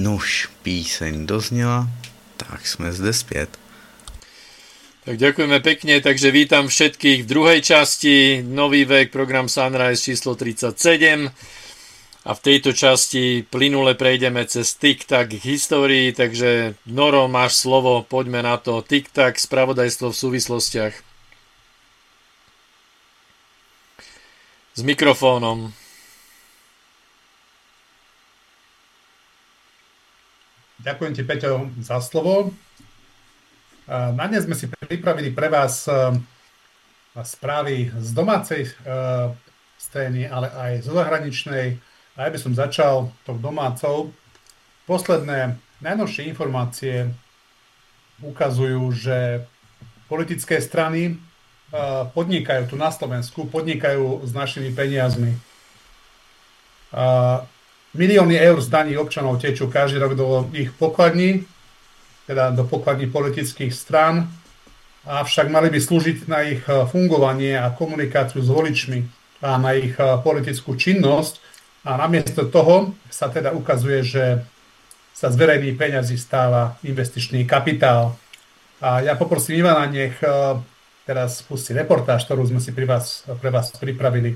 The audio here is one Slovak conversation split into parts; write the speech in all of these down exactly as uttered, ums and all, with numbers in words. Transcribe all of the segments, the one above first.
Nuž, píseň dozněla, tak jsme zde zpět. Tak ďakujeme pekne, takže vítam všetkých v druhej časti, Nový vek, program Sunrise číslo tridsaťsedem. A v tejto časti plynule prejdeme cez TikTok k histórii, takže Noro, máš slovo, poďme na to. TikTok, spravodajstvo v súvislostiach. S mikrofónom. Ďakujem ti, Peťo, za slovo. Na dnes sme si pripravili pre vás správy z domácej scény, ale aj zo zahraničnej. A ja by som začal tou domácou. Posledné najnovšie informácie ukazujú, že politické strany podnikajú tu na Slovensku, podnikajú s našimi peniazmi. Milióny eur z daní občanov tečú každý rok do ich pokladní, teda do pokladní politických strán, avšak mali by slúžiť na ich fungovanie a komunikáciu s voličmi a na ich politickú činnosť. A namiesto toho sa teda ukazuje, že sa z verejných peňazí stáva investičný kapitál. A ja poprosím Ivana, nech teraz spustí reportáž, ktorú sme si pri vás, pre vás pripravili.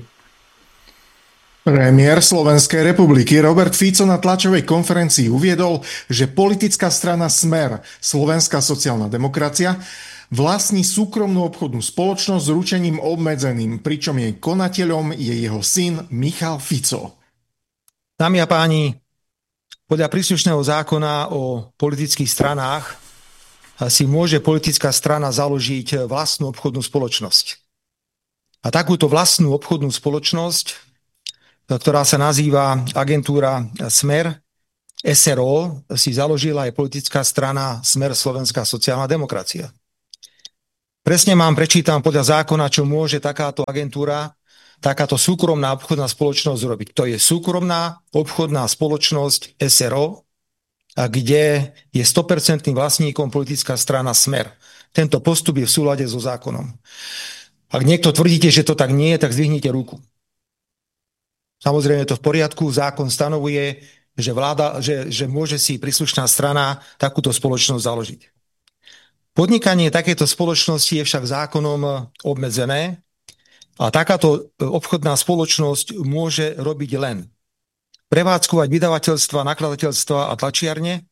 Premiér Slovenskej republiky Robert Fico na tlačovej konferencii uviedol, že politická strana Smer, Slovenská sociálna demokracia, vlastní súkromnú obchodnú spoločnosť s ručením obmedzeným, pričom jej konateľom je jeho syn Michal Fico. Dámy a páni, podľa príslušného zákona o politických stranách si môže politická strana založiť vlastnú obchodnú spoločnosť. A takúto vlastnú obchodnú spoločnosť, ktorá sa nazýva agentúra Smer, es er o, si založila aj politická strana Smer Slovenská sociálna demokracia. Presne mám, prečítam podľa zákona, čo môže takáto agentúra, takáto súkromná obchodná spoločnosť robiť. To je súkromná obchodná spoločnosť es er o, a kde je sto percent vlastníkom politická strana Smer. Tento postup je v súlade so zákonom. Ak niekto tvrdíte, že to tak nie je, tak zdvihnite ruku. Samozrejme je to v poriadku, zákon stanovuje, že, vláda, že, že môže si príslušná strana takúto spoločnosť založiť. Podnikanie takéto spoločnosti je však zákonom obmedzené a takáto obchodná spoločnosť môže robiť len prevádzkovať vydavateľstva, nakladateľstva a tlačiarne,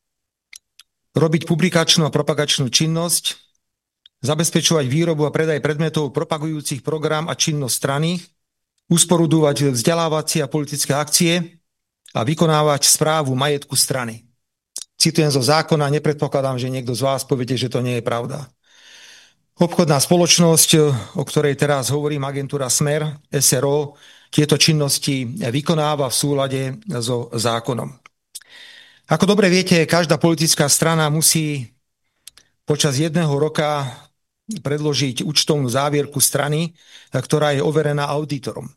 robiť publikačnú a propagačnú činnosť, zabezpečovať výrobu a predaj predmetov propagujúcich program a činnosť strany, usporudovať vzdelávacie a politické akcie a vykonávať správu majetku strany. Citujem zo zákona, nepredpokladám, že niekto z vás poviete, že to nie je pravda. Obchodná spoločnosť, o ktorej teraz hovorím, agentúra Smer, es er o, tieto činnosti vykonáva v súlade so zákonom. Ako dobre viete, každá politická strana musí počas jedného roka predložiť účtovnú závierku strany, ktorá je overená auditorom.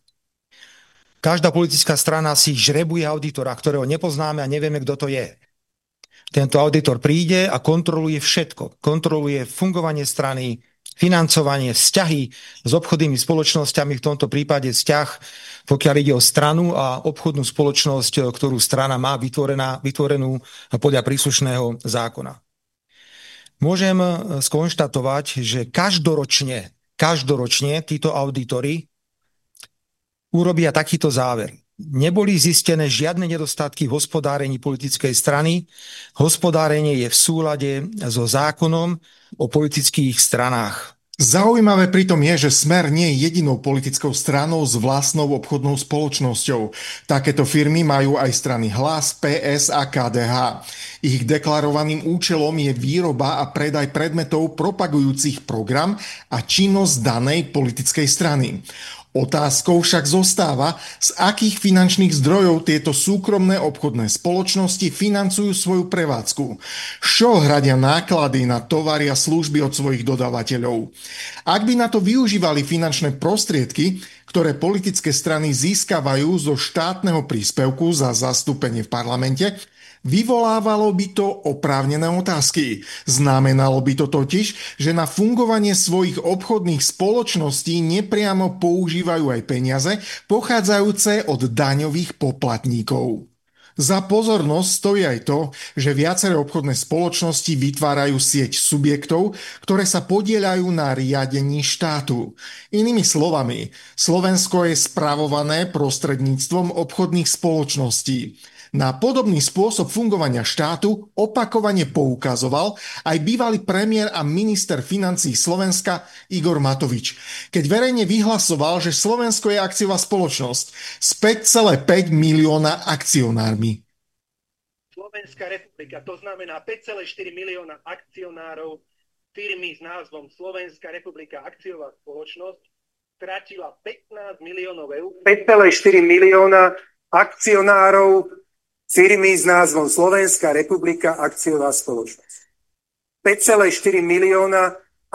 Každá politická strana si žrebuje auditora, ktorého nepoznáme a nevieme, kto to je. Tento auditor príde a kontroluje všetko. Kontroluje fungovanie strany, financovanie, vzťahy s obchodnými spoločnosťami, v tomto prípade vzťah, pokiaľ ide o stranu a obchodnú spoločnosť, ktorú strana má vytvorená, vytvorenú podľa príslušného zákona. Môžem skonštatovať, že každoročne, každoročne títo auditory urobia takýto záver. Neboli zistené žiadne nedostatky v hospodárení politickej strany. Hospodárenie je v súlade so zákonom o politických stranách. Zaujímavé pritom je, že Smer nie je jedinou politickou stranou s vlastnou obchodnou spoločnosťou. Takéto firmy majú aj strany Hlas, pé es a ká dé há. Ich deklarovaným účelom je výroba a predaj predmetov propagujúcich program a činnosť danej politickej strany. Otázkou však zostáva, z akých finančných zdrojov tieto súkromné obchodné spoločnosti financujú svoju prevádzku. Čo hradia náklady na tovary a služby od svojich dodávateľov? Ak by na to využívali finančné prostriedky, ktoré politické strany získavajú zo štátneho príspevku za zastúpenie v parlamente, vyvolávalo by to oprávnené otázky. Znamenalo by to totiž, že na fungovanie svojich obchodných spoločností nepriamo používajú aj peniaze pochádzajúce od daňových poplatníkov. Za pozornosť stojí aj to, že viaceré obchodné spoločnosti vytvárajú sieť subjektov, ktoré sa podieľajú na riadení štátu. Inými slovami, Slovensko je spravované prostredníctvom obchodných spoločností. Na podobný spôsob fungovania štátu opakovane poukazoval aj bývalý premiér a minister financií Slovenska Igor Matovič, keď verejne vyhlasoval, že Slovensko je akciová spoločnosť s päť celá päť milióna akcionármi. Slovenská republika, to znamená päť celá štyri milióna akcionárov firmy s názvom Slovenská republika akciová spoločnosť, stratila pätnásť miliónov eur. päť celá štyri milióna akcionárov firmy s názvom Slovenská republika akciová spoločnosť. päť celá štyri milióna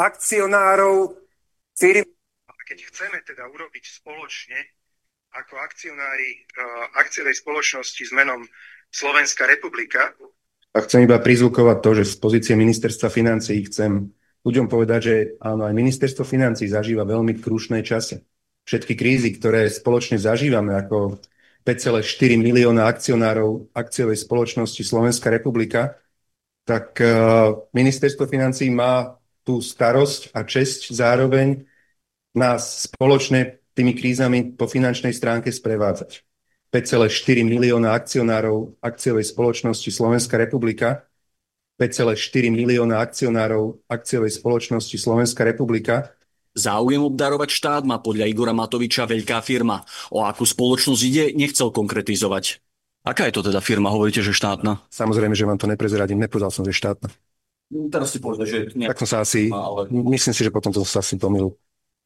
akcionárov firmy. A keď chceme teda urobiť spoločne ako akcionári uh, akciovej spoločnosti s menom Slovenská republika. A chcem iba prizvukovať to, že z pozície ministerstva financií chcem ľuďom povedať, že áno, aj ministerstvo financií zažíva veľmi krušné časy. Všetky krízy, ktoré spoločne zažívame ako päť celá štyri milióna akcionárov akciovej spoločnosti Slovenská republika, tak uh, ministerstvo financií má tú starosť a česť zároveň nás spoločne tými krízami po finančnej stránke sprevádzať. päť celá štyri milióna akcionárov akciovej spoločnosti Slovenská republika, päť celá štyri milióna akcionárov akciovej spoločnosti Slovenská republika. Záujem obdarovať štát má podľa Igora Matoviča veľká firma. O akú spoločnosť ide, nechcel konkretizovať. Aká je to teda firma? Hovoríte, že štátna? Samozrejme, že vám to neprezradím. Nepovedal som, že štátna. Teraz si povedal, že... Tak som sa asi... Ale... Myslím si, že potom to sa asi pomýlil.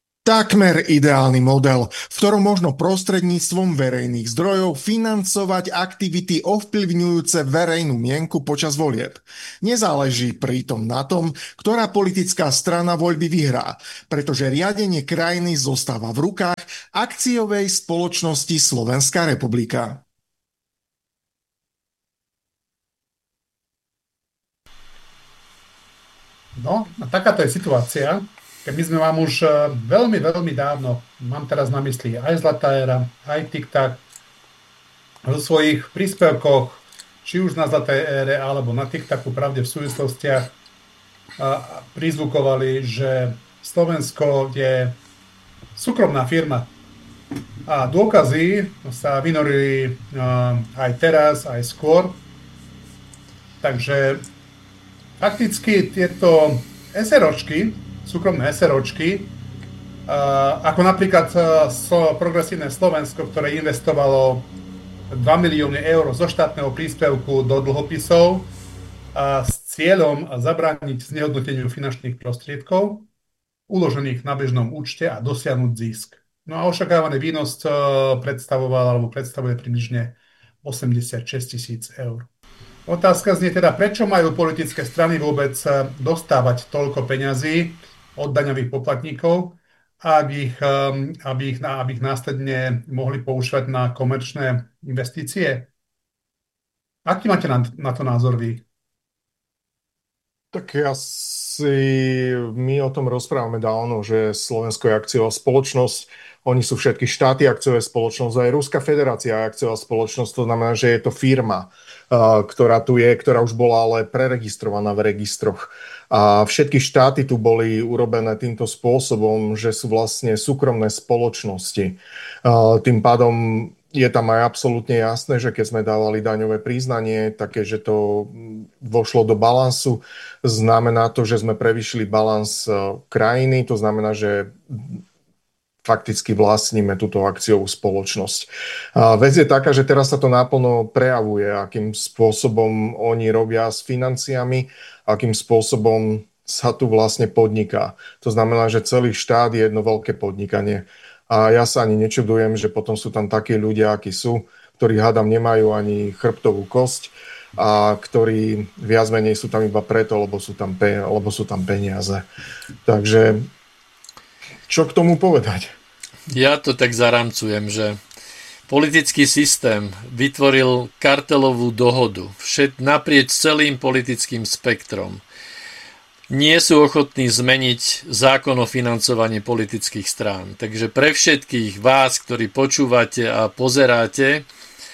Takmer ideálny model, v ktorom možno prostredníctvom verejných zdrojov financovať aktivity ovplyvňujúce verejnú mienku počas volieb. Nezáleží pritom na tom, ktorá politická strana voľby vyhrá, pretože riadenie krajiny zostáva v rukách akciovej spoločnosti Slovenská republika. No, a takáto je situácia. My sme vám už veľmi, veľmi dávno, mám teraz na mysli aj Zlatá éra, aj TikTok, vo svojich príspevkoch, či už na Zlatej ére, alebo na TikToku, pravde v súvislostiach, prizvukovali, že Slovensko je súkromná firma. A dôkazy sa vynorili aj teraz, aj skôr. Takže fakticky tieto SROčky, súkromné SROčky, ako napríklad Progresívne Slovensko, ktoré investovalo dva milióny eur zo štátneho príspevku do dlhopisov s cieľom zabrániť znehodnoteniu finančných prostriedkov uložených na bežnom účte a dosiahnuť zisk. No a očakávaný výnos predstavoval alebo predstavuje približne osemdesiatšesť tisíc eur. Otázka znie teda, prečo majú politické strany vôbec dostávať toľko peňazí od daňových poplatníkov, aby ich, aby ich, aby ich následne mohli používať na komerčné investície? Aký máte na, na to názor vy? Tak ja si, my o tom rozprávame dávno, že Slovensko je akciová spoločnosť, oni sú všetky štáty akciové spoločnosť, aj Ruská federácia je akciová spoločnosť, to znamená, že je to firma, ktorá tu je, ktorá už bola ale preregistrovaná v registroch. A všetky štáty tu boli urobené týmto spôsobom, že sú vlastne súkromné spoločnosti. Tým pádom je tam aj absolútne jasné, že keď sme dávali daňové priznanie, také, že to vošlo do balansu, znamená to, že sme prevýšili balans krajiny, to znamená, že fakticky vlastníme túto akciovú spoločnosť. A vec je taká, že teraz sa to naplno prejavuje, akým spôsobom oni robia s financiami, akým spôsobom sa tu vlastne podniká. To znamená, že celý štát je jedno veľké podnikanie. A ja sa ani nečudujem, že potom sú tam takí ľudia, akí sú, ktorí hádam nemajú ani chrbtovú kosť a ktorí viac menej sú tam iba preto, lebo sú tam, pe- lebo sú tam peniaze. Takže čo k tomu povedať? Ja to tak zaramcujem, že politický systém vytvoril kartelovú dohodu všet, naprieč celým politickým spektrom. Nie sú ochotní zmeniť zákon o financovaní politických strán. Takže pre všetkých vás, ktorí počúvate a pozeráte,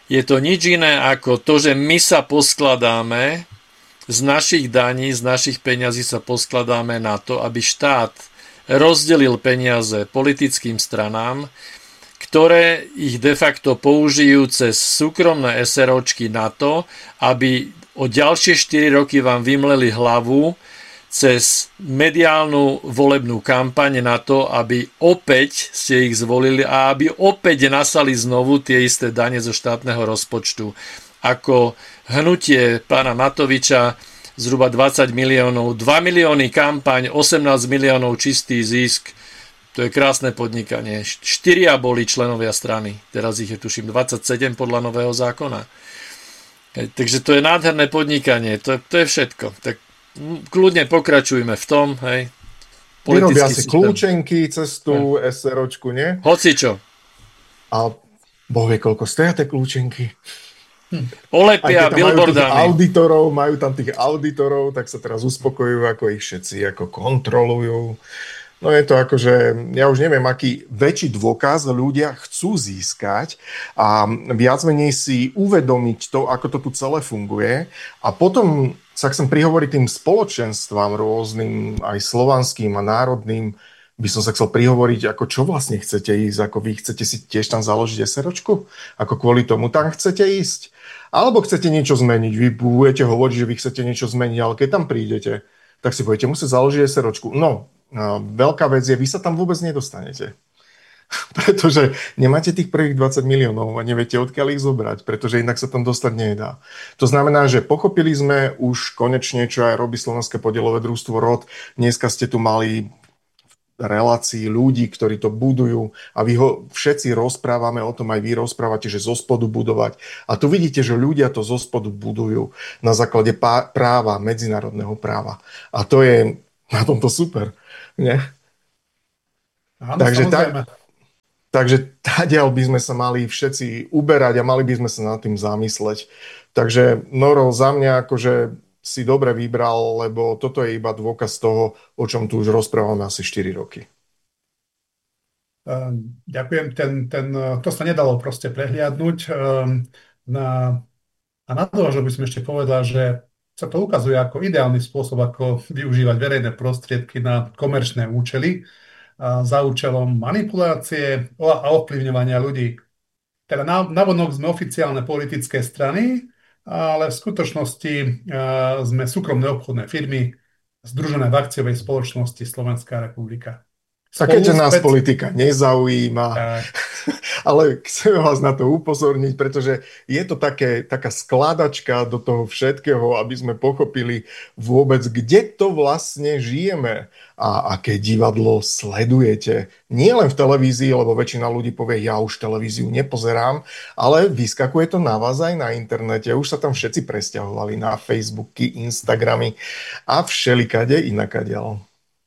je to nič iné ako to, že my sa poskladáme z našich daní, z našich peňazí sa poskladáme na to, aby štát rozdelil peniaze politickým stranám, ktoré ich de facto použijú cez súkromné SROčky na to, aby o ďalšie štyri roky vám vymleli hlavu cez mediálnu volebnú kampaň na to, aby opäť ste ich zvolili a aby opäť nasali znovu tie isté dane zo štátneho rozpočtu. Ako hnutie pána Matoviča zhruba dvadsať miliónov, dva milióny kampaň, osemnásť miliónov čistý zisk. To je krásne podnikanie. Štyria boli členovia strany. Teraz ich je tuším dvadsaťsedem podľa nového zákona. Hej, takže to je nádherné podnikanie. To, to je všetko. Tak kľudne pokračujme v tom. Hej. Vyrobia si kľúčenky cez tú SROčku, nie? Hocičo. A Boh vie, koľko stoja tie kľúčenky. Hm. Olepia billboardami. Majú auditorov, majú tam tých auditorov, tak sa teraz uspokojujú, ako ich všetci ako kontrolujú. No je to ako, že ja už neviem, aký väčší dôkaz ľudia chcú získať a viac menej si uvedomiť to, ako to tu celé funguje. A potom sa chcem prihovoriť tým spoločenstvám rôznym, aj slovanským a národným, by som sa chcel prihovoriť, ako čo vlastne chcete ísť, ako vy chcete si tiež tam založiť SROčku? Ako kvôli tomu tam chcete ísť? Alebo chcete niečo zmeniť? Vy budete hovoriť, že vy chcete niečo zmeniť, ale keď tam prídete, tak si budete musieť založiť SROčku. No, veľká vec je, vy sa tam vôbec nedostanete. Pretože nemáte tých prvých dvadsať miliónov a neviete, odkiaľ ich zobrať, pretože inak sa tam dostať nedá. To znamená, že pochopili sme už konečne, čo aj robí Slovenské podielové družstvo ROD. Dneska ste tu mali relácií ľudí, ktorí to budujú a vy ho všetci rozprávame o tom, aj vy rozprávate, že zo spodu budovať. A tu vidíte, že ľudia to zo spodu budujú na základe pá- práva, medzinárodného práva. A to je na tomto super. Nie? Áno, takže, samozrejme. tak, takže tadiaľ by sme sa mali všetci uberať a mali by sme sa nad tým zamysleť. Takže Noro, za mňa akože si dobre vybral, lebo toto je iba dôkaz toho, o čom tu už rozprávame asi štyri roky. Ďakujem. Ten, ten, to sa nedalo proste prehliadnúť. Na, a na to, že by som ešte povedal, že sa to ukazuje ako ideálny spôsob, ako využívať verejné prostriedky na komerčné účely a za účelom manipulácie a ovplyvňovania ľudí. Teda navonok sme oficiálne politické strany, ale v skutočnosti uh, sme súkromné obchodné firmy združené v akciovej spoločnosti Slovenská republika. A keďže nás spec... politika nezaujíma, tak. Ale chcem vás na to upozorniť, pretože je to také, taká skladačka do toho všetkého, aby sme pochopili vôbec, kde to vlastne žijeme a aké divadlo sledujete. Nie len v televízii, lebo väčšina ľudí povie, ja už televíziu nepozerám, ale vyskakuje to na vás aj na internete. Už sa tam všetci presťahovali na Facebooky, Instagramy a všelikade inakadiaľ.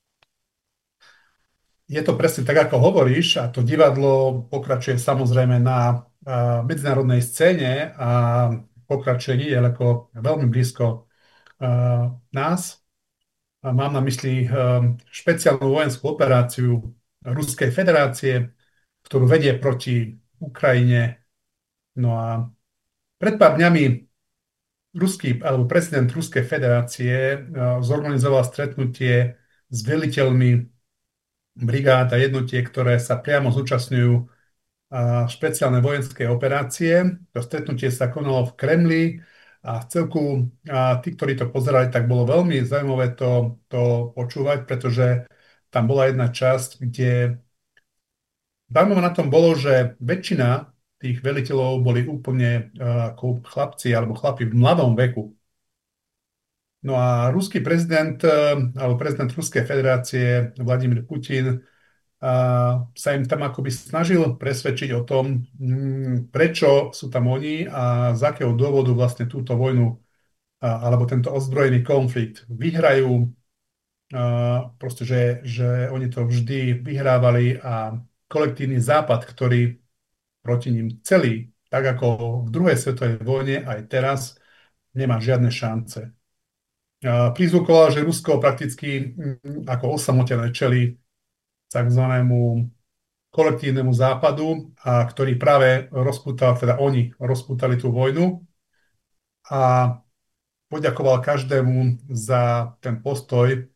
Je to presne tak, ako hovoríš, a to divadlo pokračuje samozrejme na uh, medzinárodnej scéne a pokračuje ďaleko veľmi blízko uh, nás. A mám na mysli uh, špeciálnu vojenskú operáciu Ruskej federácie, ktorú vedie proti Ukrajine. No a pred pár dňami ruský, alebo prezident Ruskej federácie uh, zorganizoval stretnutie s veliteľmi brigád a jednotiek, ktoré sa priamo zúčastňujú špeciálne vojenské operácie. To stretnutie sa konalo v Kremli a v celku a tí, ktorí to pozerali, tak bolo veľmi zaujímavé to, to počúvať, pretože tam bola jedna časť, kde zaujímavé na tom bolo, že väčšina tých veliteľov boli úplne ako chlapci alebo chlapi v mladom veku. No a ruský prezident, alebo prezident Ruskej federácie Vladimír Putin a sa im tam akoby snažil presvedčiť o tom, prečo sú tam oni a z akého dôvodu vlastne túto vojnu alebo tento ozbrojený konflikt vyhrajú. Proste, že, že oni to vždy vyhrávali a kolektívny západ, ktorý proti ním celý, tak ako v druhej svetovej vojne aj teraz, nemá žiadne šance. Prizvukoval, že Rusko prakticky ako osamotené čelí takzvanému kolektívnemu západu, a ktorý práve rozputal, teda oni rozputali tú vojnu, a poďakoval každému za ten postoj.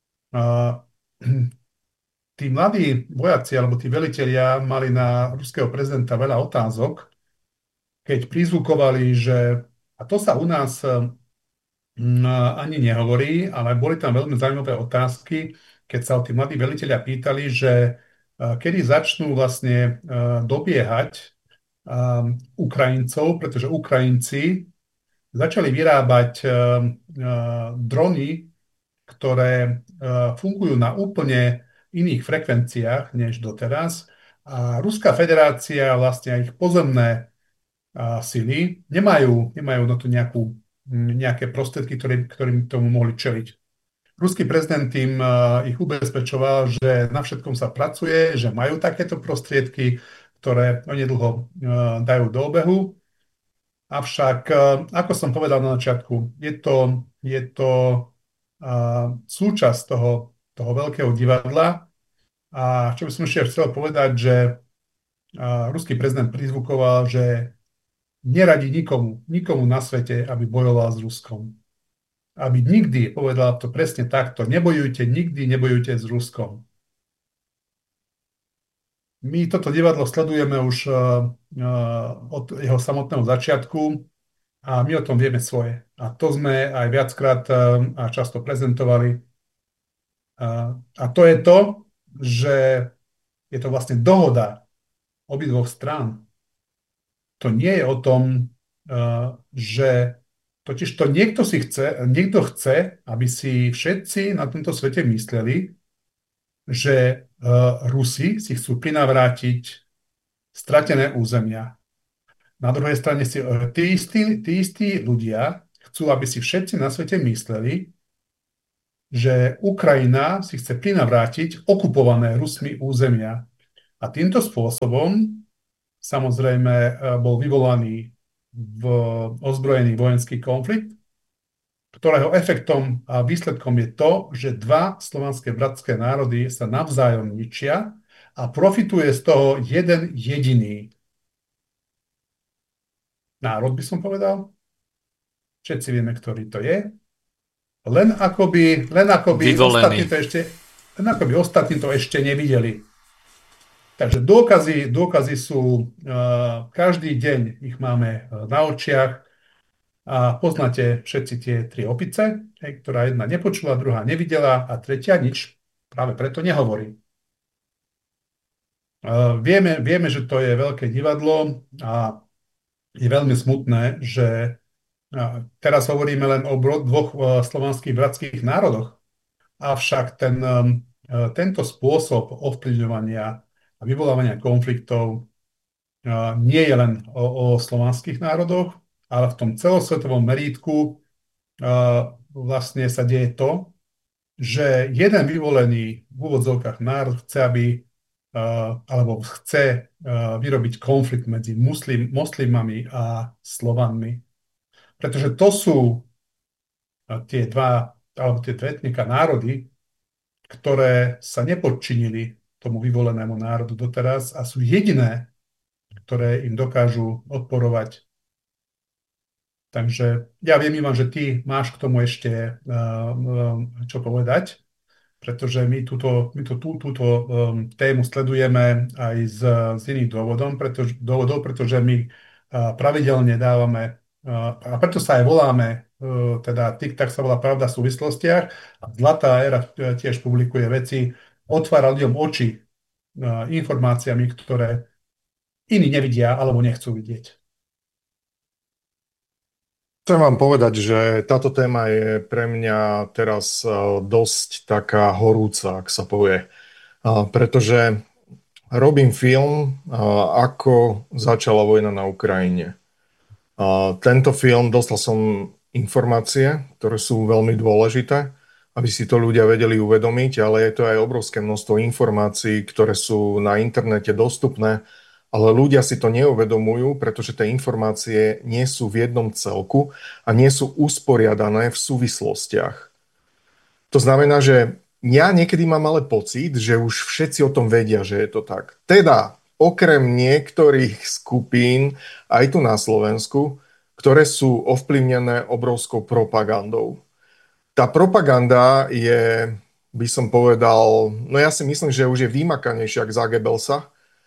Tí mladí vojaci alebo tí velitelia mali na ruského prezidenta veľa otázok, keď prizvukovali, že, a to sa u nás ani nehovorí, ale boli tam veľmi zaujímavé otázky, keď sa tí mladí velitelia pýtali, že kedy začnú vlastne dobiehať Ukrajincov, pretože Ukrajinci začali vyrábať drony, ktoré fungujú na úplne iných frekvenciách než doteraz. A Ruská federácia, vlastne ich pozemné sily nemajú, nemajú na to nejakú, nejaké prostriedky, ktoré, ktorým tomu mohli čeliť. Ruský prezident im ich ubezpečoval, že na všetkom sa pracuje, že majú takéto prostriedky, ktoré onedlho dajú do obehu. Avšak, ako som povedal na začiatku, je to, je to súčasť toho, toho veľkého divadla. A čo by som ešte chcel povedať, že ruský prezident prizvukoval, že neradí nikomu, nikomu na svete, aby bojoval s Ruskom. Aby nikdy, povedal to presne takto, nebojujte, nikdy nebojujte s Ruskom. My toto divadlo sledujeme už uh, uh, od jeho samotného začiatku a my o tom vieme svoje. A to sme aj viackrát uh, a často prezentovali. Uh, a to je to, že je to vlastne dohoda obidvoch strán. To nie je o tom, uh, že totiž to niekto si chce, niekto chce, aby si všetci na tomto svete mysleli, že uh, Rusi si chcú prinavrátiť stratené územia. Na druhej strane si uh, tí, istí, tí istí ľudia chcú, aby si všetci na svete mysleli, že Ukrajina si chce prinavrátiť okupované Rusmi územia. A týmto spôsobom samozrejme uh, bol vyvolaný v ozbrojený vojenský konflikt, ktorého efektom a výsledkom je to, že dva slovanské bratské národy sa navzájom ničia a profituje z toho jeden jediný národ, by som povedal. Všetci vieme, ktorý to je. Len akoby, len akoby ostatní to ešte, len akoby ostatní to ešte nevideli. Takže dôkazy, dôkazy sú, uh, každý deň ich máme na očiach. A poznáte všetci tie tri opice, hej, ktorá jedna nepočula, druhá nevidela a tretia nič práve preto nehovorí. Uh, vieme, vieme, že to je veľké divadlo a je veľmi smutné, že uh, teraz hovoríme len o dvoch uh, slovanských bratských národoch, avšak ten, um, uh, tento spôsob ovplyvňovania a vyvolávania konfliktov uh, nie je len o, o slovanských národoch, ale v tom celosvetovom merítku uh, vlastne sa deje to, že jeden vyvolený v úvodzovkách národ chce, aby, uh, alebo chce uh, vyrobiť konflikt medzi muslim, moslimami a Slovanmi. Pretože to sú uh, tie dva, alebo tie dve etnika národy, ktoré sa nepodčinili tomu vyvolenému národu doteraz a sú jediné, ktoré im dokážu odporovať. Takže ja viem, Ivan, že ty máš k tomu ešte uh, um, čo povedať, pretože my túto, my to, tú, túto um, tému sledujeme aj z, z iných dôvodov, pretože, dôvodov, pretože my uh, pravidelne dávame, uh, a preto sa aj voláme, uh, teda TikTok sa volá Pravda v súvislostiach, a Zlatá éra tiež publikuje veci, otvára ľuďom oči uh, informáciami, ktoré iní nevidia alebo nechcú vidieť. Chcem vám povedať, že táto téma je pre mňa teraz dosť taká horúca, ak sa povie. Pretože robím film, ako začala vojna na Ukrajine. Tento film, dostal som informácie, ktoré sú veľmi dôležité, aby si to ľudia vedeli uvedomiť, ale je to aj obrovské množstvo informácií, ktoré sú na internete dostupné, ale ľudia si to neuvedomujú, pretože tie informácie nie sú v jednom celku a nie sú usporiadané v súvislostiach. To znamená, že ja niekedy mám ale pocit, že už všetci o tom vedia, že je to tak. Teda, okrem niektorých skupín, aj tu na Slovensku, ktoré sú ovplyvnené obrovskou propagandou. Tá propaganda je, by som povedal, no ja si myslím, že už je vymakanejšia ako za Goebbelsa.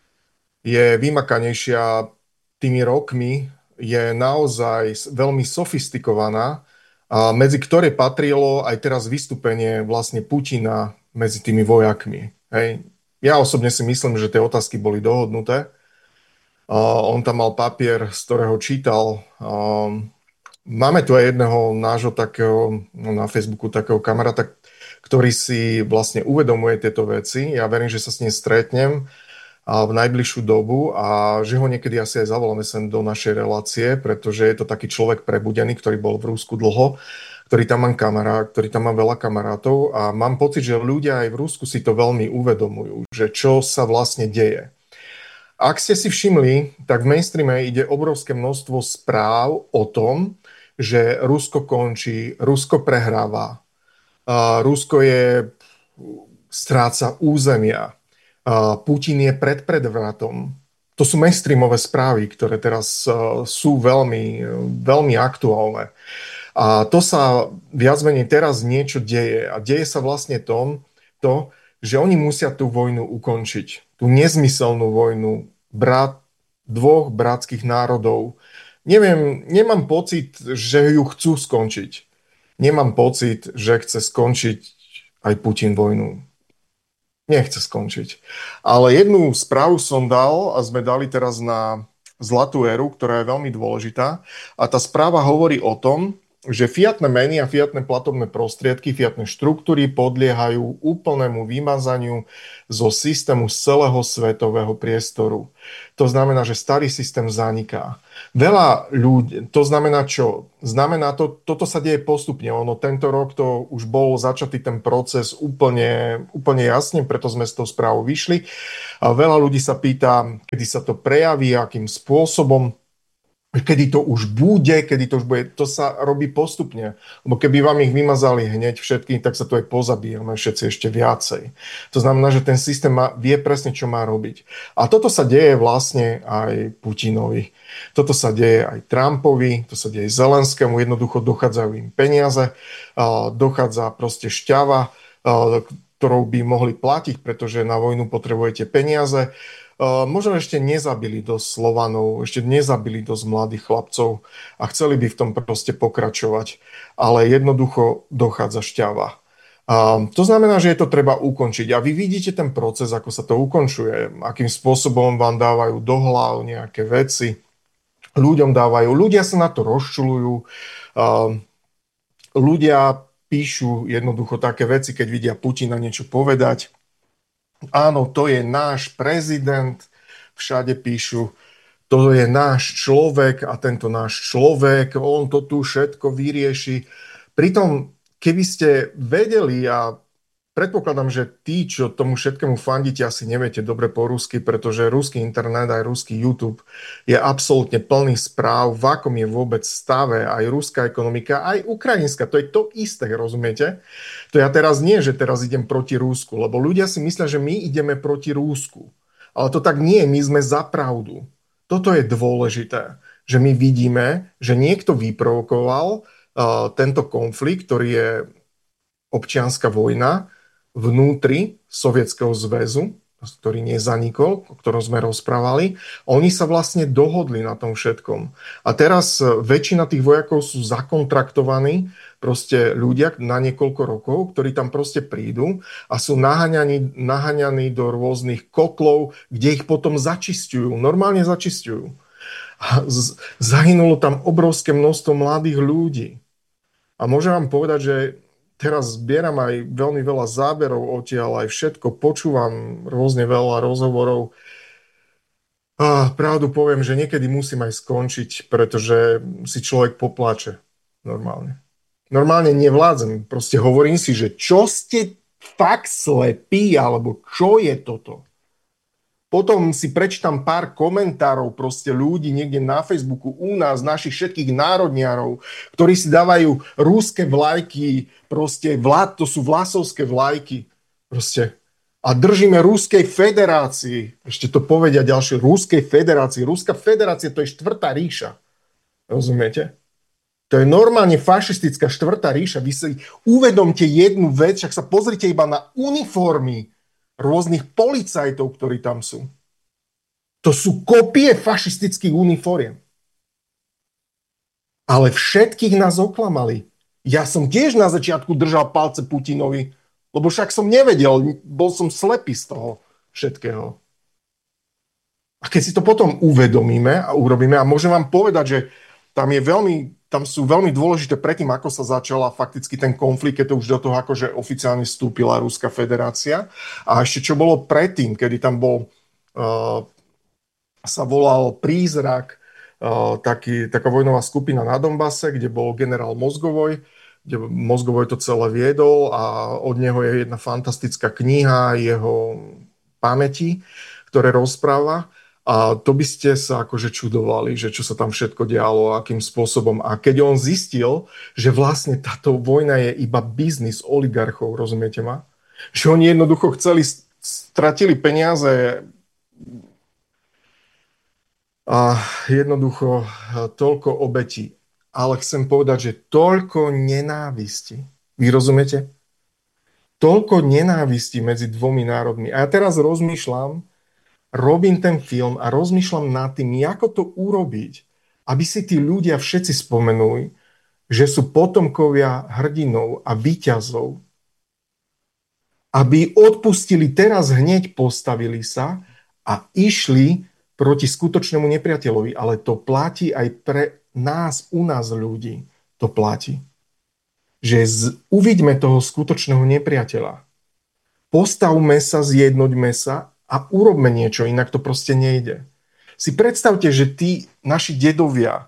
Je vymakanejšia tými rokmi, je naozaj veľmi sofistikovaná, a medzi ktoré patrilo aj teraz vystúpenie vlastne Putina medzi tými vojakmi. Hej. Ja osobne si myslím, že tie otázky boli dohodnuté. Uh, on tam mal papier, z ktorého čítal. Uh, máme tu aj jedného nášho takého, no, na Facebooku takého kamaráta, ktorý si vlastne uvedomuje tieto veci. Ja verím, že sa s ním stretnem v najbližšiu dobu a že ho niekedy asi aj zavoláme sem do našej relácie, pretože je to taký človek prebudený, ktorý bol v Rusku dlho, ktorý tam má kamarát, ktorý tam má veľa kamarátov a mám pocit, že ľudia aj v Rusku si to veľmi uvedomujú, že čo sa vlastne deje. Ak ste si všimli, tak v mainstreame ide obrovské množstvo správ o tom, že Rusko končí, Rusko prehráva, Rusko je, stráca územia, Putin je pred predvratom. To sú mainstreamové správy, ktoré teraz sú veľmi, veľmi aktuálne. A to sa viac menej teraz niečo deje. A deje sa vlastne tom, to, že oni musia tú vojnu ukončiť. Tú nezmyselnú vojnu brat, dvoch bratských národov. Neviem, nemám pocit, že ju chcú skončiť. Nemám pocit, že chce skončiť aj Putin vojnu. Nechce skončiť. Ale jednu správu som dal a sme dali teraz na Zlatú éru, ktorá je veľmi dôležitá. A tá správa hovorí o tom, že fiatné meny a fiatné platobné prostriedky, fiatné štruktúry podliehajú úplnému vymazaniu zo systému z celého svetového priestoru. To znamená, že starý systém zaniká. Veľa ľudí, to znamená čo? Znamená to, toto sa deje postupne. Ono tento rok to už bol začatý ten proces úplne, úplne jasne, preto sme z toho správu vyšli. A veľa ľudí sa pýta, kedy sa to prejaví, akým spôsobom, kedy to už bude, kedy to už bude, to sa robí postupne. Lebo keby vám ich vymazali hneď všetky, tak sa to aj pozabíjame všetci ešte viacej. To znamená, že ten systém má, vie presne, čo má robiť. A toto sa deje vlastne aj Putinovi. Toto sa deje aj Trumpovi, to sa deje Zelenskému, jednoducho dochádzajú im peniaze, dochádza proste šťava, ktorou by mohli platiť, pretože na vojnu potrebujete peniaze. Uh, možno ešte nezabili dosť Slovanov, ešte nezabili dosť mladých chlapcov a chceli by v tom proste pokračovať, ale jednoducho dochádza šťava. Uh, to znamená, že je to treba ukončiť a vy vidíte ten proces, ako sa to ukončuje, akým spôsobom vám dávajú do hlav nejaké veci, ľuďom dávajú, ľudia sa na to rozčulujú, uh, ľudia píšu jednoducho také veci, keď vidia Putina niečo povedať. Áno, to je náš prezident, všade píšu, to je náš človek a tento náš človek, on to tu všetko vyrieši. Pritom, keby ste vedeli, a predpokladám, že tí, čo tomu všetkému fandíte, asi neviete dobre po rusky, pretože ruský internet aj ruský YouTube je absolútne plný správ, v akom je vôbec stave aj ruská ekonomika, aj ukrajinská. To je to isté, rozumiete? To ja teraz nie, že teraz idem proti Rúsku, lebo ľudia si myslia, že my ideme proti Rúsku. Ale to tak nie, my sme za pravdu. Toto je dôležité, že my vidíme, že niekto vyprovokoval uh, tento konflikt, ktorý je občianska vojna vnútri Sovietskeho zväzu, ktorý nezanikol, o ktorom sme rozprávali. Oni sa vlastne dohodli na tom všetkom. A teraz väčšina tých vojakov sú zakontraktovaní proste ľudia na niekoľko rokov, ktorí tam proste prídu a sú naháňaní, naháňaní do rôznych kotlov, kde ich potom začisťujú, normálne začisťujú. A z- zahynulo tam obrovské množstvo mladých ľudí. A môžem vám povedať, že teraz zbieram aj veľmi veľa záberov odtiaľ, aj všetko, počúvam rôzne veľa rozhovorov. A pravdu poviem, že niekedy musím aj skončiť, pretože si človek popláče normálne. Normálne nevládzem, proste hovorím si, že čo ste fakt slepí, alebo čo je toto? Potom si prečítam pár komentárov proste ľudí niekde na Facebooku u nás, našich všetkých národniarov, ktorí si dávajú ruské vlajky, proste vlád, to sú vlasovské vlajky. Proste. A držíme Ruskej federácii. Ešte to povedia ďalšie. Ruskej federácii. Ruská federácia to je štvrtá ríša. Rozumiete? To je normálne fašistická štvrtá ríša. Vy si uvedomte jednu vec, však sa pozrite iba na uniformy rôznych policajtov, ktorí tam sú. To sú kopie fašistických uniforiem. Ale všetkých nás oklamali. Ja som tiež na začiatku držal palce Putinovi, lebo však som nevedel, bol som slepý z toho všetkého. A keď si to potom uvedomíme a urobíme, a môžem vám povedať, že tam, je veľmi, tam sú veľmi dôležité predtým, ako sa začala fakticky ten konflikt, keď to už do toho akože oficiálne vstúpila Ruská federácia. A ešte čo bolo predtým, kedy tam bol, uh, sa volal Prízrak, uh, taký, taká vojnová skupina na Donbase, kde bol generál Mozgovoj, kde Mozgovoj to celé viedol a od neho je jedna fantastická kniha jeho pamäti, ktoré rozpráva. A to by ste sa akože čudovali, že čo sa tam všetko dialo, akým spôsobom. A keď on zistil, že vlastne táto vojna je iba biznis oligarchov, rozumiete ma? Že oni jednoducho chceli, stratili peniaze a jednoducho toľko obetí. Ale chcem povedať, že toľko nenávisti. Vy rozumiete? Toľko nenávisti medzi dvomi národmi. A ja teraz rozmýšľam, robím ten film a rozmýšľam nad tým, ako to urobiť, aby si tí ľudia všetci spomenuli, že sú potomkovia hrdinov a víťazov. Aby odpustili teraz hneď, postavili sa a išli proti skutočnému nepriateľovi. Ale to platí aj pre nás, u nás ľudí, to platí. Že z, uvidíme toho skutočného nepriateľa. Postavme sa, zjednoďme sa a urobme niečo, inak to proste nejde. Si predstavte, že tí naši dedovia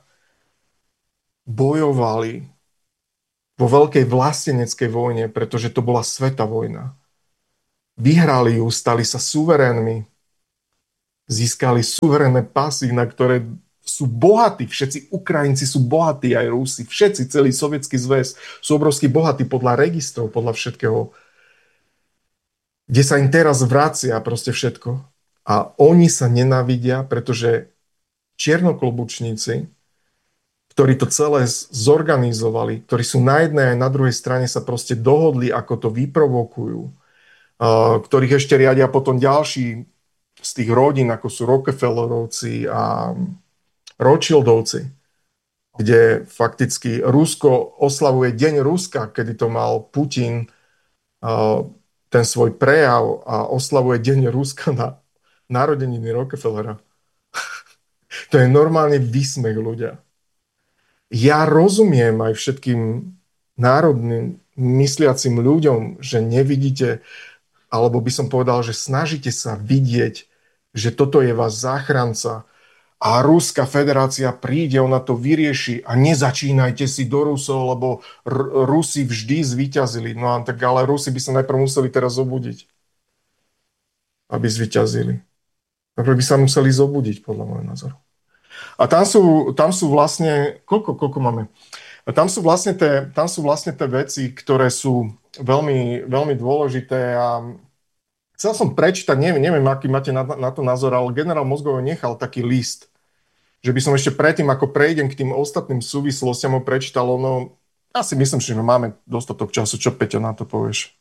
bojovali vo veľkej vlasteneckej vojne, pretože to bola sveta vojna. Vyhrali ju, stali sa suverénmi, získali suverénne pasy, na ktoré sú bohatí, všetci Ukrajinci sú bohatí, aj Rusi, všetci, celý Sovietsky zväz sú obrovsky bohatí podľa registrov, podľa všetkého, kde sa im teraz vracia proste všetko. A oni sa nenávidia, pretože čiernoklobúčníci, ktorí to celé zorganizovali, ktorí sú na jednej aj na druhej strane, sa proste dohodli, ako to vyprovokujú, ktorých ešte riadia potom ďalší z tých rodín, ako sú Rockefellerovci a Rothschildovci, kde fakticky Rusko oslavuje Deň Ruska, kedy to mal Putin ten svoj prejav a oslavuje Deň Ruska na narodeniny Rockefellera. To je normálne výsmech, ľudia. Ja rozumiem aj všetkým národným mysliacim ľuďom, že nevidíte, alebo by som povedal, že snažíte sa vidieť, že toto je váš záchranca, a Ruská federácia príde, ona to vyrieši a nezačínajte si do Rusov, lebo R- Rusi vždy zvíťazili. No a tak ale Rusi by sa najprv museli teraz zobudiť, aby zvíťazili. Najprv by sa museli zobudiť, podľa môjho názoru. A tam sú, tam sú vlastne, koľko, koľko máme? A tam sú vlastne tie, tam sú vlastne tie veci, ktoré sú veľmi, veľmi dôležité a chcel som prečítať, neviem, neviem aký máte na, na to názor, ale generál Mozgovoj nechal taký list, že by som ešte predtým, ako prejdem k tým ostatným súvislostiam, ho prečítal, no ja si myslím, že máme dostatok času. Čo, Peťo, na to povieš?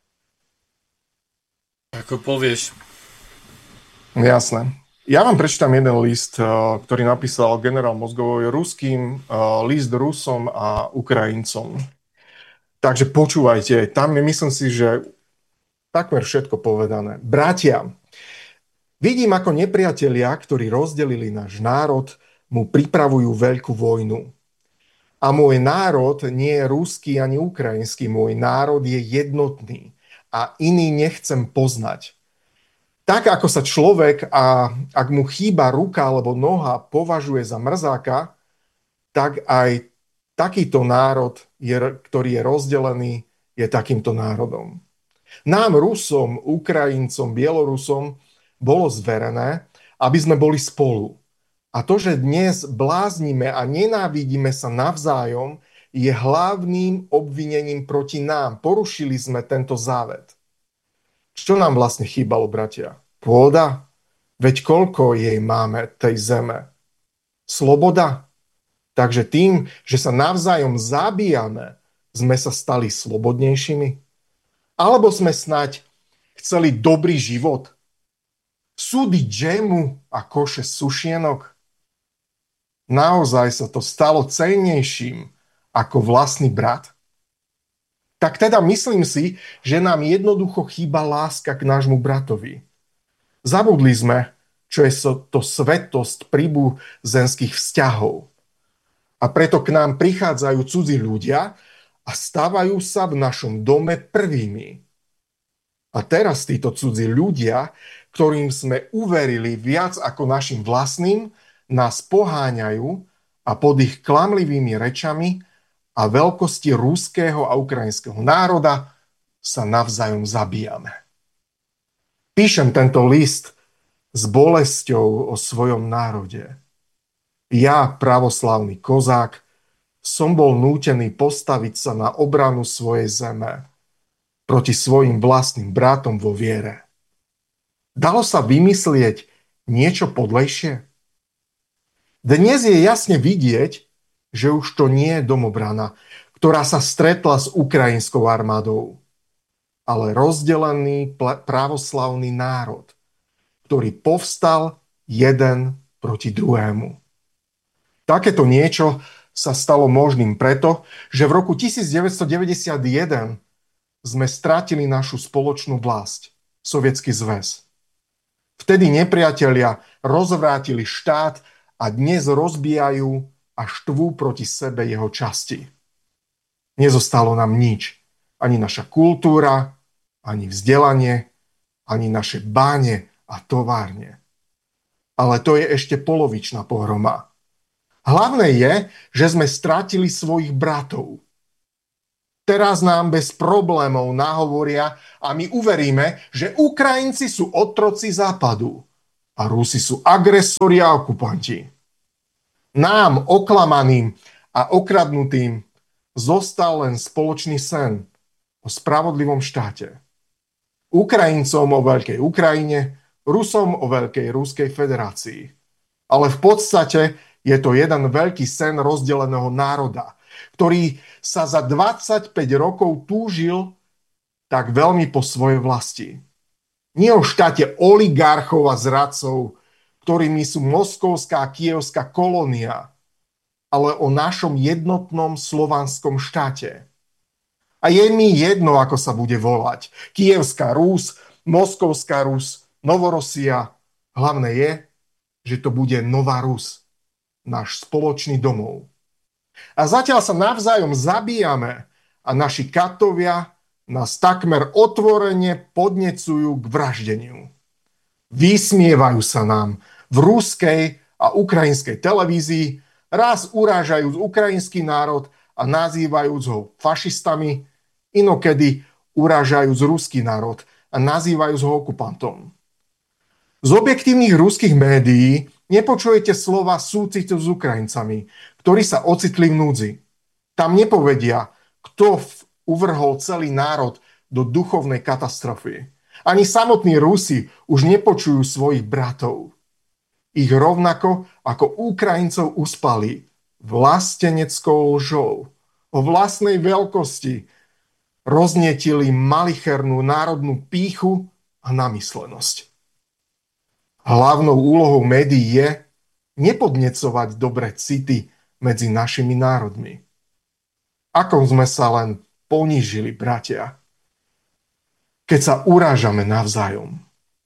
Ako povieš. Jasné. Ja vám prečítam jeden list, ktorý napísal generál Mozgovoj ruským, list Rusom a Ukrajincom. Takže počúvajte, tam je, myslím si, že takmer všetko povedané. Bratia, vidím, ako nepriatelia, ktorí rozdelili náš národ, mu pripravujú veľkú vojnu. A môj národ nie je ruský ani ukrajinský, môj národ je jednotný a iný nechcem poznať. Tak ako sa človek, a ak mu chýba ruka alebo noha, považuje za mrzáka, tak aj takýto národ, je, ktorý je rozdelený, je takýmto národom. Nám, Rusom, Ukrajincom, Bielorusom, bolo zverené, aby sme boli spolu. A to, že dnes bláznime a nenávidíme sa navzájom, je hlavným obvinením proti nám. Porušili sme tento závet. Čo nám vlastne chýbalo, bratia? Pôda? Veď koľko jej máme, tej zeme? Sloboda? Takže tým, že sa navzájom zabíjame, sme sa stali slobodnejšími? Alebo sme snať chceli dobrý život? Súdy džemu a koše sušienok? Naozaj sa to stalo cennejším ako vlastný brat? Tak teda myslím si, že nám jednoducho chýba láska k nášmu bratovi. Zabudli sme, čo je to svetosť príbuzenských vzťahov. A preto k nám prichádzajú cudzí ľudia a stávajú sa v našom dome prvými. A teraz títo cudzí ľudia, ktorým sme uverili viac ako našim vlastným, nás poháňajú a pod ich klamlivými rečami a veľkosti ruského a ukrajinského národa sa navzájom zabíjame. Píšem tento list s bolesťou o svojom národe. Ja, pravoslavný kozák, som bol nútený postaviť sa na obranu svojej zeme proti svojim vlastným bratom vo viere. Dalo sa vymyslieť niečo podlejšie? Dnes je jasne vidieť, že už to nie je domobrana, ktorá sa stretla s ukrajinskou armádou, ale rozdelený pravoslavný národ, ktorý povstal jeden proti druhému. Takéto niečo sa stalo možným preto, že v roku devätnásťstodeväťdesiatjeden sme stratili našu spoločnú vlast, Sovietsky zväz. Vtedy nepriatelia rozvrátili štát a dnes rozbijajú a štvú proti sebe jeho časti. Nezostalo nám nič. Ani naša kultúra, ani vzdelanie, ani naše báne a továrne. Ale to je ešte polovičná pohroma. Hlavné je, že sme strátili svojich bratov. Teraz nám bez problémov nahovoria a my uveríme, že Ukrajinci sú otroci západu a Rusi sú agresori a okupanti. Nám, oklamaným a okradnutým, zostal len spoločný sen o spravodlivom štáte. Ukrajincom o veľkej Ukrajine, Rusom o veľkej Ruskej federácii. Ale v podstate je to jeden veľký sen rozdeleného národa, ktorý sa za dvadsaťpäť rokov túžil tak veľmi po svojej vlasti. Nie o štáte oligarchov a zradcov, ktorými sú moskovská a kievská kolónia, ale o našom jednotnom slovanskom štáte. A je mi jedno, ako sa bude volať. Kievská Rus, Moskovská Rus, Novorosia. Hlavné je, že to bude Nová Rus, náš spoločný domov. A zatiaľ sa navzájom zabíjame a naši katovia nás takmer otvorene podnecujú k vraždeniu. Vysmievajú sa nám v ruskej a ukrajinskej televízii, raz urážajúc ukrajinský národ a nazývajúc ho fašistami, inokedy urážajúc ruský národ a nazývajúc ho okupantom. Z objektívnych ruských médií nepočujete slova súcitu s Ukrajincami, ktorí sa ocitli v núdzi. Tam nepovedia, kto uvrhol celý národ do duchovnej katastrofy. Ani samotní Rusi už nepočujú svojich bratov. Ich rovnako ako Ukrajincov uspali vlasteneckou lžou o vlastnej veľkosti, roznietili malichernú národnú pýchu a namyslenosť. Hlavnou úlohou médií je nepodnecovať dobré city medzi našimi národmi. Ako sme sa len ponížili, bratia, keď sa urážame navzájom.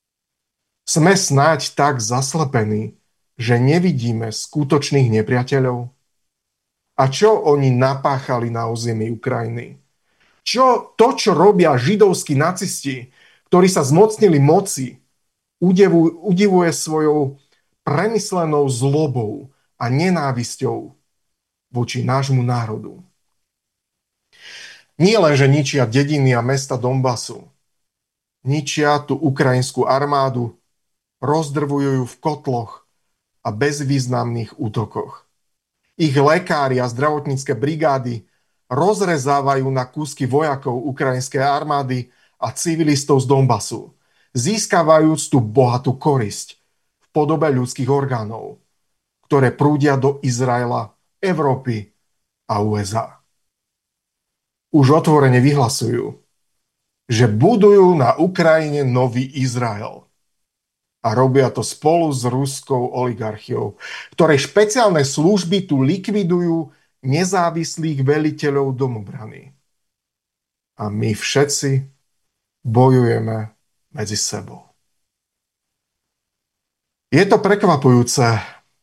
Sme snáď tak zaslepení, že nevidíme skutočných nepriateľov? A čo oni napáchali na území Ukrajiny? Čo, to, čo robia židovskí nacisti, ktorí sa zmocnili moci, udivuje, udivuje svojou premyslenou zlobou a nenávisťou voči nášmu národu. Nie len, že ničia dediny a mesta Donbasu, ničia tú ukrajinskú armádu rozdrvujú v kotloch a bezvýznamných útokoch. Ich lekári a zdravotnícke brigády rozrezávajú na kúsky vojakov ukrajinskej armády a civilistov z Donbasu, získavajúc tú bohatú korisť v podobe ľudských orgánov, ktoré prúdia do Izraela, Európy a ú es á. Už otvorene vyhlasujú, že budujú na Ukrajine nový Izrael. A robia to spolu s ruskou oligarchiou, ktorej špeciálne služby tu likvidujú nezávislých veliteľov domobrany. A my všetci bojujeme medzi sebou. Je to prekvapujúce,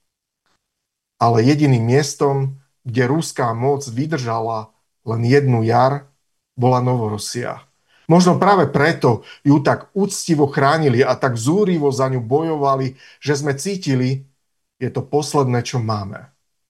ale jediným miestom, kde ruská moc vydržala len jednu jar, bola Novorossia. Možno práve preto ju tak úctivo chránili a tak zúrivo za ňu bojovali, že sme cítili, je to posledné, čo máme.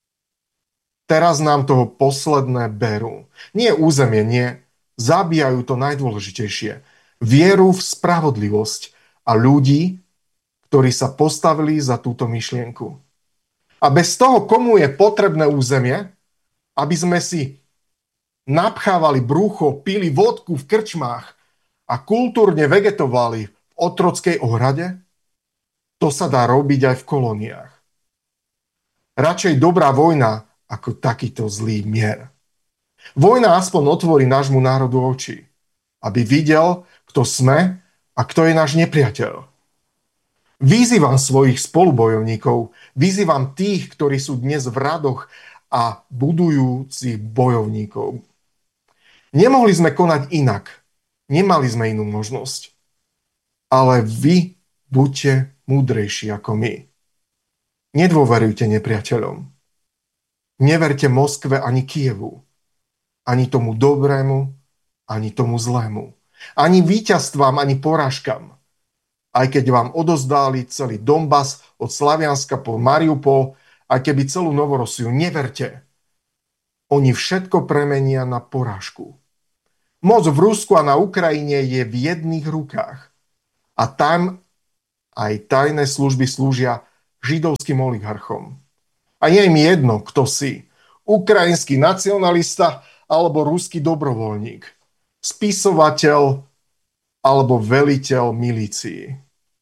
Teraz nám toho posledné berú. Nie územie, nie. Zabíjajú to najdôležitejšie. Vieru v spravodlivosť a ľudí, ktorí sa postavili za túto myšlienku. A bez toho, komu je potrebné územie, aby sme si napchávali brúcho, pili vodku v krčmách a kultúrne vegetovali v otrockej ohrade, to sa dá robiť aj v kolóniách. Radšej dobrá vojna ako takýto zlý mier. Vojna aspoň otvorí nášmu národu oči, aby videl, kto sme a kto je náš nepriateľ. Vyzývam svojich spolubojovníkov, vyzývam tých, ktorí sú dnes v radoch a budujúcich bojovníkov. Nemohli sme konať inak. Nemali sme inú možnosť. Ale vy buďte múdrejší ako my. Nedôverujte nepriateľom. Neverte Moskve ani Kijevu. Ani tomu dobrému, ani tomu zlému. Ani víťazstvám, ani porážkam. Aj keď vám odozdáli celý Donbas od Slavianska po Mariupol, a keby celú Novorossiu, neverte. Oni všetko premenia na porážku. Moc v Rusku a na Ukrajine je v jedných rukách. A tam aj tajné služby slúžia židovským oligarchom. A je im jedno, kto si. Ukrajinský nacionalista alebo ruský dobrovoľník. Spisovateľ alebo veliteľ milícií.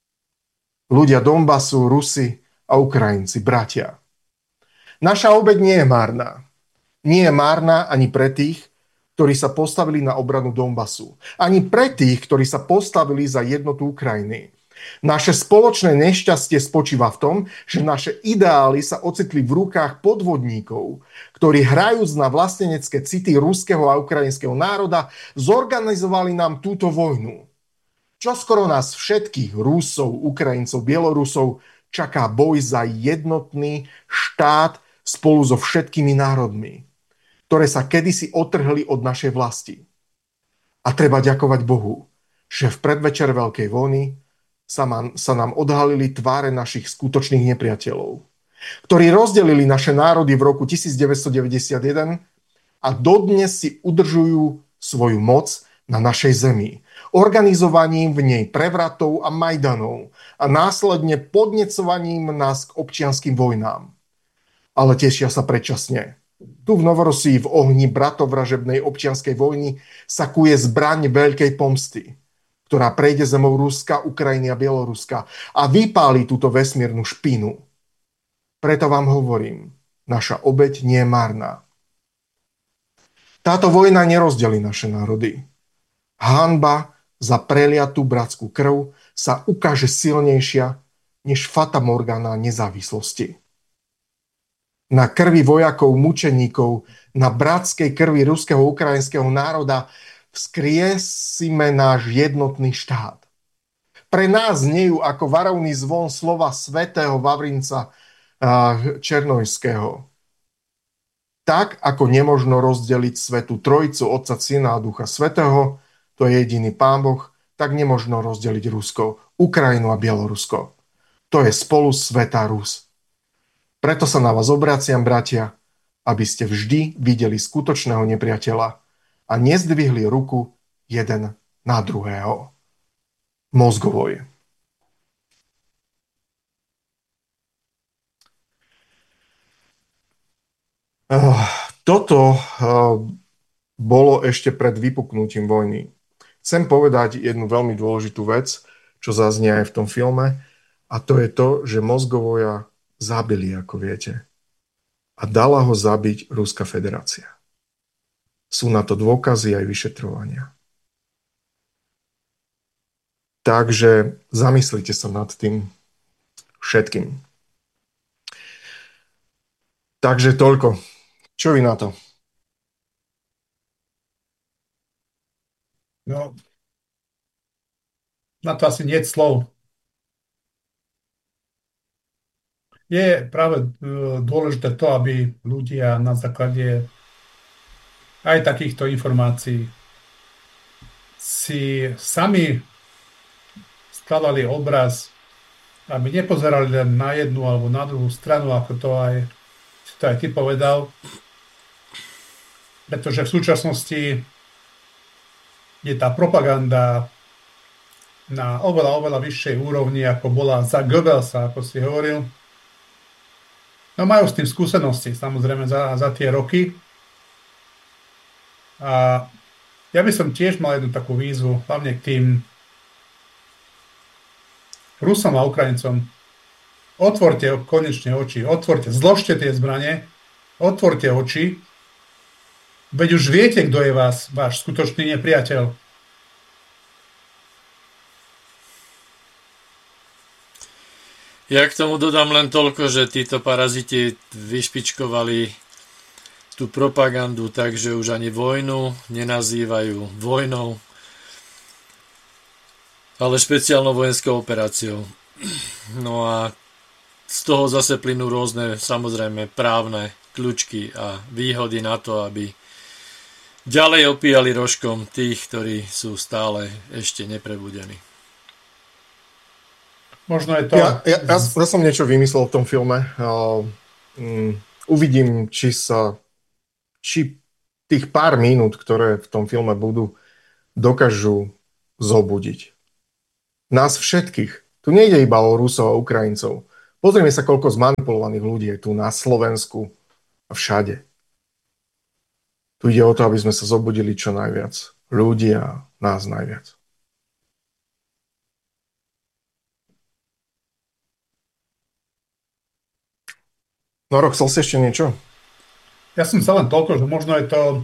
Ľudia Donbasu, Rusi a Ukrajinci, bratia. Naša obeť nie je márna. Nie je márna ani pre tých, ktorí sa postavili na obranu Donbasu. Ani pre tých, ktorí sa postavili za jednotu Ukrajiny. Naše spoločné nešťastie spočíva v tom, že naše ideály sa ocitli v rukách podvodníkov, ktorí hrajúc na vlastenecké city ruského a ukrajinského národa zorganizovali nám túto vojnu. Čoskoro nás všetkých Rusov, Ukrajincov, Bielorusov čaká boj za jednotný štát spolu so všetkými národmi, ktoré sa kedysi otrhli od našej vlasti. A treba ďakovať Bohu, že v predvečer Veľkej vojny sa, man, sa nám odhalili tváre našich skutočných nepriateľov, ktorí rozdelili naše národy v roku devätnásťstodeväťdesiatjeden a dodnes si udržujú svoju moc na našej zemi, organizovaním v nej prevratov a majdanov a následne podnecovaním nás k občianskym vojnám. Ale tešia sa predčasne. Tu v Novorossii v ohni bratovražebnej občianskej vojny sa kuje zbraň veľkej pomsty, ktorá prejde zemou Ruska, Ukrajiny a Bieloruska a vypáli túto vesmírnu špinu. Preto vám hovorím, naša obeť nie je márna. Táto vojna nerozdelí naše národy. Hanba za preliatú bratskú krv sa ukáže silnejšia než Fata Morgana nezávislosti. Na krvi vojakov, mučeníkov, na bratskej krvi ruského ukrajinského národa vzkriesime náš jednotný štát. Pre nás znejú ako varovný zvon slova svätého Vavrinca Černojského. Tak, ako nemožno rozdeliť svätú Trojicu, Otca, Syna a Ducha Svätého, to je jediný Pán Boh, tak nemožno rozdeliť Rusko, Ukrajinu a Bielorusko. To je spolu svätá Rus. Preto sa na vás obraciam, bratia, aby ste vždy videli skutočného nepriateľa a nezdvihli ruku jeden na druhého. Mozgovoj. Uh, toto uh, bolo ešte pred vypuknutím vojny. Chcem povedať jednu veľmi dôležitú vec, čo zaznie aj v tom filme, a to je to, že Mozgovoja zabili, ako viete. A dala ho zabiť Ruská federácia. Sú na to dôkazy aj vyšetrovania. Takže zamyslite sa nad tým všetkým. Takže toľko. Čo vy na to? No, na to asi nie je slov. Je práve e, dôležité to, aby ľudia na základe aj takýchto informácií si sami skladali obraz, aby nepozerali len na jednu alebo na druhú stranu, ako to aj, to aj ty povedal. Pretože v súčasnosti je tá propaganda na oveľa, oveľa vyššej úrovni, ako bola za Goebbelsa, ako si hovoril. No majú s tým skúsenosti, samozrejme, za, za tie roky. A ja by som tiež mal jednu takú výzvu, hlavne k tým Rusom a Ukrajincom. Otvorte konečne oči, otvorte, zložte tie zbrane, otvorte oči, veď už viete, kto je vás, váš skutočný nepriateľ. Ja k tomu dodám len toľko, že títo paraziti vyšpičkovali tú propagandu tak, že už ani vojnu nenazývajú vojnou, ale špeciálnou vojenskou operáciou. No a z toho zase plynú rôzne, samozrejme, právne kľúčky a výhody na to, aby ďalej opíjali rožkom tých, ktorí sú stále ešte neprebudení. Možno je to... Ja, ja, ja, ja som niečo vymyslel v tom filme. Uh, um, uvidím, či sa či tých pár minút, ktoré v tom filme budú, dokážu zobudiť. Nás všetkých. Tu nejde iba o Rusov a Ukrajincov. Pozrieme sa, koľko zmanipulovaných ľudí je tu na Slovensku a všade. Tu ide o to, aby sme sa zobudili čo najviac. Ľudia, nás najviac. Noro, chcel si ešte niečo? Ja som sa len toľko, že možno je to...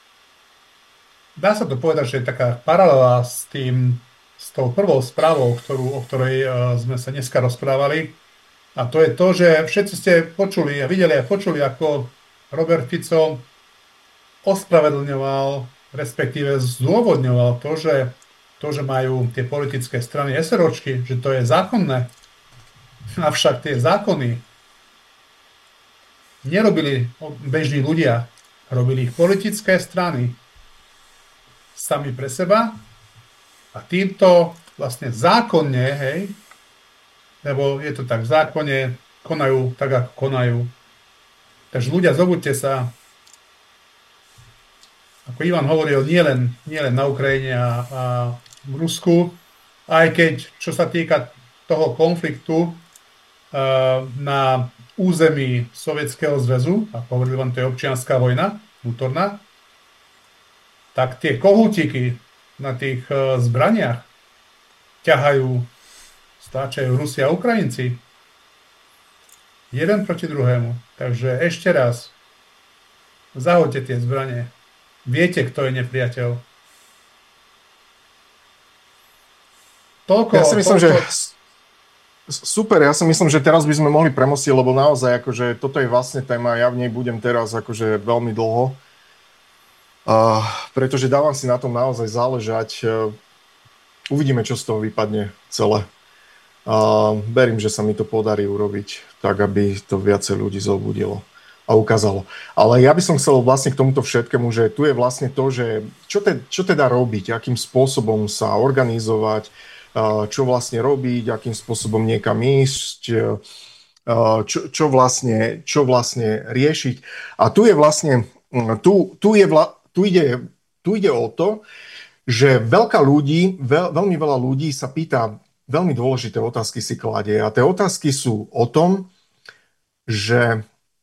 Dá sa to povedať, že je taká paralela s tým, s tou prvou správou, ktorú, o ktorej uh, sme sa dneska rozprávali. A to je to, že všetci ste počuli a videli a počuli, ako Robert Fico ospravedlňoval, respektíve zdôvodňoval to, že, to, že majú tie politické strany SROčky, že to je zákonné. Avšak tie zákony nerobili bežní ľudia, robili ich politické strany sami pre seba a týmto vlastne zákonne, hej, lebo je to tak v zákone, konajú tak, ako konajú. Takže ľudia, zobudte sa, ako Ivan hovoril, nielen nie len na Ukrajine a, a v Rusku, aj keď, čo sa týka toho konfliktu uh, na území Sovietskeho zväzu, ako hovorili vám, to je občianská vojna, vnútorná, tak tie kohútiky na tých uh, zbraniach ťahajú, stáčajú Rusi a Ukrajinci. Jeden proti druhému. Takže ešte raz, zahoďte tie zbranie. Viete, kto je nepriateľ. Toľko, ja si myslím, toľko... že super, ja si myslím, že teraz by sme mohli premostiť, lebo naozaj akože toto je vlastne téma, ja v nej budem teraz akože veľmi dlho, uh, pretože dávam si na tom naozaj záležať. Uh, uvidíme, čo z toho vypadne celé. Uh, verím, že sa mi to podarí urobiť tak, aby to viacej ľudí zobudilo a ukázalo. Ale ja by som chcel vlastne k tomuto všetkému, že tu je vlastne to, že čo, te, čo teda robiť, akým spôsobom sa organizovať, čo vlastne robiť, akým spôsobom niekam ísť, čo, čo, vlastne, čo vlastne riešiť. A tu je vlastne, tu, tu, je vla, tu, ide, tu ide o to, že veľká ľudí, veľ, veľmi veľa ľudí sa pýta, veľmi dôležité otázky si kladie. A tie otázky sú o tom, že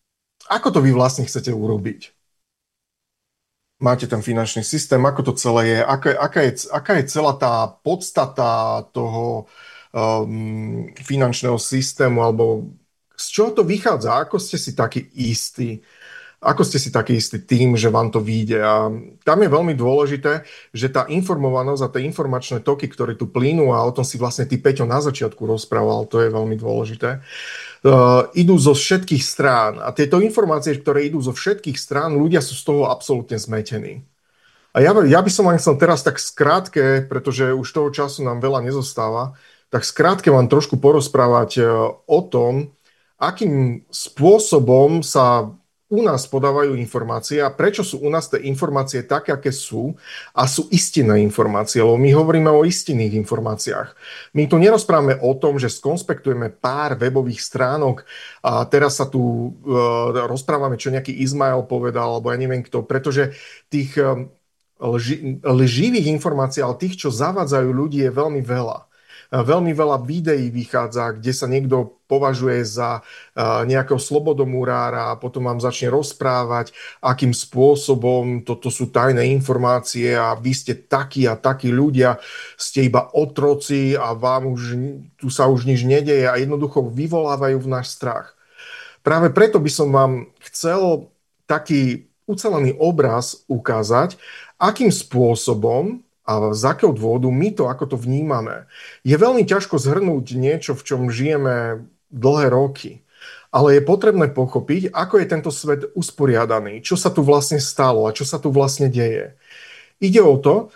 ako to vy vlastne chcete urobiť? Máte ten finančný systém, ako to celé je, aká, aká, je, aká je celá tá podstata toho um, finančného systému, alebo z čoho to vychádza? Ako ste si takí istí? Ako ste si taký istý tým, že vám to vyjde? A tam je veľmi dôležité, že tá informovanosť a tie informačné toky, ktoré tu plynú, a o tom si vlastne ty, Peťo, na začiatku rozprával, to je veľmi dôležité, uh, idú zo všetkých strán. A tieto informácie, ktoré idú zo všetkých strán, ľudia sú z toho absolútne zmetení. A ja, ja by som vám chcel teraz tak skrátke, pretože už toho času nám veľa nezostáva, tak skrátke vám trošku porozprávať o tom, akým spôsobom sa u nás podávajú informácie a prečo sú u nás tie informácie také, aké sú a sú istinné informácie, lebo my hovoríme o istinných informáciách. My tu nerozprávame o tom, že skonspektujeme pár webových stránok a teraz sa tu uh, rozprávame, čo nejaký Izmael povedal, alebo ja neviem kto, pretože tých um, lži, lživých informácií, ale tých, čo zavádzajú ľudí, je veľmi veľa. Veľmi veľa videí vychádza, kde sa niekto považuje za nejakého slobodomurára a potom vám začne rozprávať, akým spôsobom toto sú tajné informácie a vy ste takí a takí ľudia, ste iba otroci a vám už, tu sa už nič nedeje a jednoducho vyvolávajú v náš strach. Práve preto by som vám chcel taký ucelený obraz ukázať, akým spôsobom a z akého dôvodu my to, ako to vnímame. Je veľmi ťažko zhrnúť niečo, v čom žijeme dlhé roky. Ale je potrebné pochopiť, ako je tento svet usporiadaný, čo sa tu vlastne stalo a čo sa tu vlastne deje. Ide o to,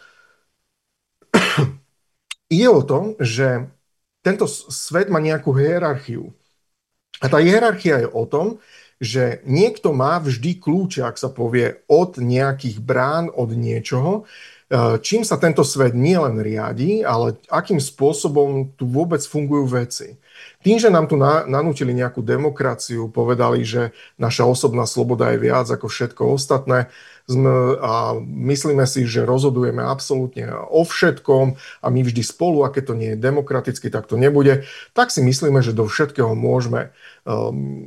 ide o to, že tento svet má nejakú hierarchiu. A tá hierarchia je o tom, že niekto má vždy kľúče, ak sa povie, od nejakých brán, od niečoho, čím sa tento svet nielen riadi, ale akým spôsobom tu vôbec fungujú veci. Tým, že nám tu na, nanútili nejakú demokraciu, povedali, že naša osobná sloboda je viac ako všetko ostatné a myslíme si, že rozhodujeme absolútne o všetkom a my vždy spolu, a keď to nie je demokraticky, tak to nebude, tak si myslíme, že do všetkého môžeme um,